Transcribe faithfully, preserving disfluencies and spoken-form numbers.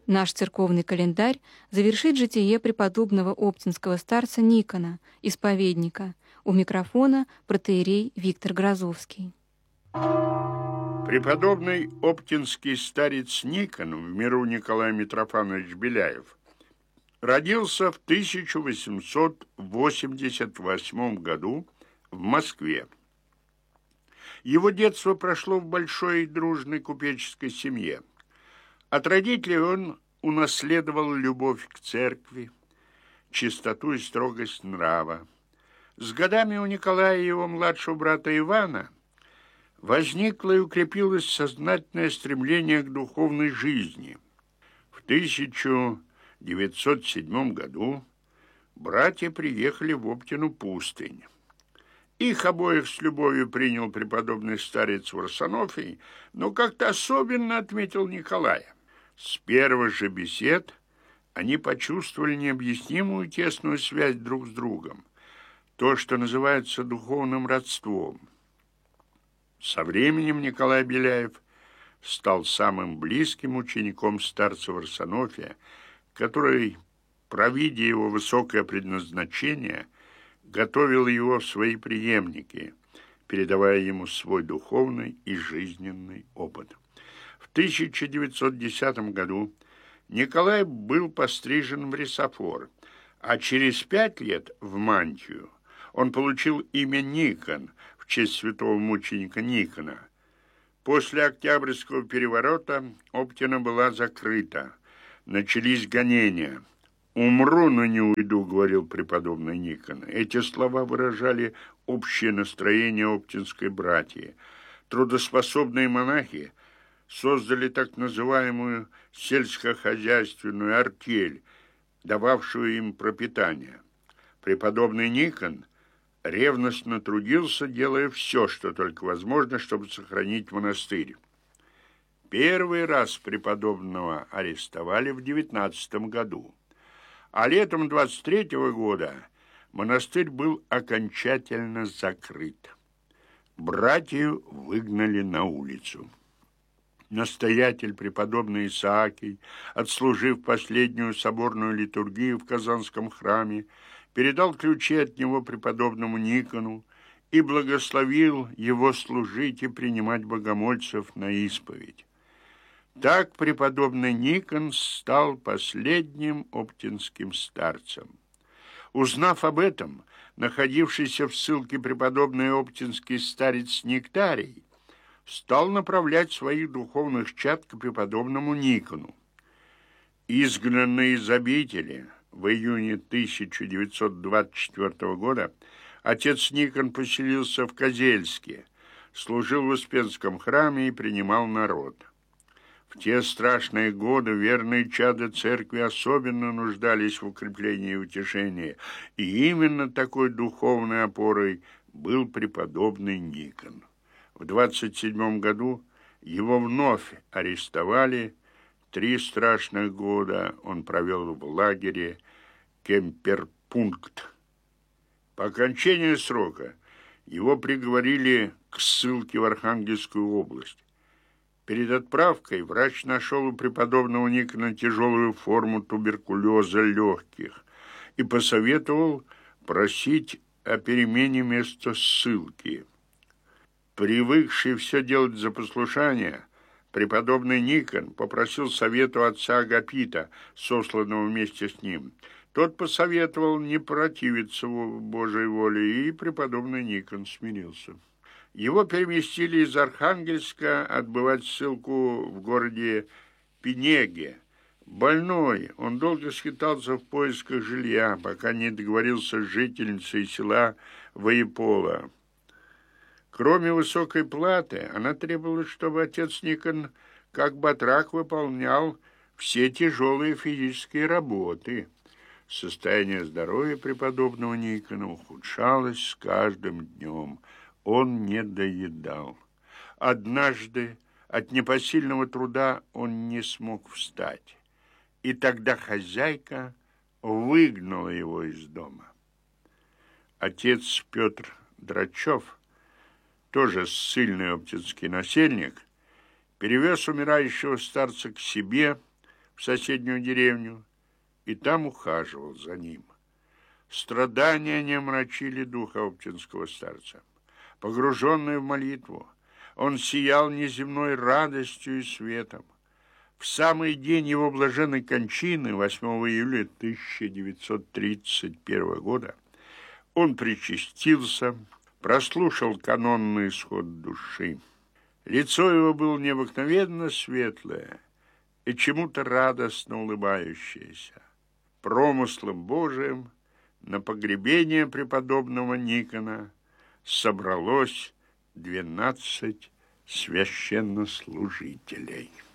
Наш церковный календарь завершит житие преподобного оптинского старца Никона, исповедника. У микрофона протоиерей Виктор Грозовский. Преподобный оптинский старец Никон, в миру Николай Митрофанович Беляев, родился в тысяча восемьсот восемьдесят восьмом году в Москве. Его детство прошло в большой дружной купеческой семье. От родителей он унаследовал любовь к церкви, чистоту и строгость нрава. С годами у Николая и его младшего брата Ивана возникло и укрепилось сознательное стремление к духовной жизни. В тысяча девятьсот седьмом году братья приехали в Оптину пустынь. Их обоих с любовью принял преподобный старец Варсонофий, но как-то особенно отметил Николая. С первых же бесед они почувствовали необъяснимую тесную связь друг с другом, то, что называется духовным родством. Со временем Николай Беляев стал самым близким учеником старца Варсонофия, который, провидя его высокое предназначение, готовил его в свои преемники, передавая ему свой духовный и жизненный опыт. В тысяча девятьсот десятом году Николай был пострижен в рисофор, а через пять лет в мантию. Он получил имя Никон в честь святого мученика Никона. После Октябрьского переворота Оптина была закрыта. Начались гонения. «Умру, но не уйду», — говорил преподобный Никон. Эти слова выражали общее настроение оптинской братьи. Трудоспособные монахи создали так называемую сельскохозяйственную артель, дававшую им пропитание. Преподобный Никон ревностно трудился, делая все, что только возможно, чтобы сохранить монастырь. Первый раз преподобного арестовали в девятнадцатом году, а летом двадцать третьего года монастырь был окончательно закрыт. Братью выгнали на улицу. Настоятель, преподобный Исаакий, отслужив последнюю соборную литургию в Казанском храме, передал ключи от него преподобному Никону и благословил его служить и принимать богомольцев на исповедь. Так преподобный Никон стал последним оптинским старцем. Узнав об этом, находившийся в ссылке преподобный оптинский старец Нектарий стал направлять своих духовных чад к преподобному Никону. Изгнанный из обители в июне тысяча девятьсот двадцать четвёртого года, отец Никон поселился в Козельске, служил в Успенском храме и принимал народ. В те страшные годы верные чады церкви особенно нуждались в укреплении и утешении, и именно такой духовной опорой был преподобный Никон. В двадцать седьмом году его вновь арестовали. Три страшных года он провел в лагере Кемперпункт. По окончании срока его приговорили к ссылке в Архангельскую область. Перед отправкой врач нашел у преподобного Никона тяжелую форму туберкулеза легких и посоветовал просить о перемене места ссылки. Привыкший все делать за послушание, преподобный Никон попросил совета у отца Агапита, сосланного вместе с ним. Тот посоветовал не противиться Божьей воле, и преподобный Никон смирился. Его переместили из Архангельска отбывать ссылку в городе Пенеге. Больной, он долго скитался в поисках жилья, пока не договорился с жительницей села Воепола. Кроме высокой платы, она требовала, чтобы отец Никон как батрак выполнял все тяжелые физические работы. Состояние здоровья преподобного Никона ухудшалось с каждым днем. Он не доедал. Однажды от непосильного труда он не смог встать, и тогда хозяйка выгнала его из дома. Отец Петр Драчев, тоже ссыльный оптинский насельник, перевез умирающего старца к себе в соседнюю деревню и там ухаживал за ним. Страдания не омрачили духа оптинского старца. Погруженный в молитву, он сиял неземной радостью и светом. В самый день его блаженной кончины, восьмого июля тысяча девятьсот тридцать первого года, он причастился, прослушал канонный исход души. Лицо его было необыкновенно светлое и чему-то радостно улыбающееся. Промыслом Божиим на погребение преподобного Никона собралось двенадцать священнослужителей.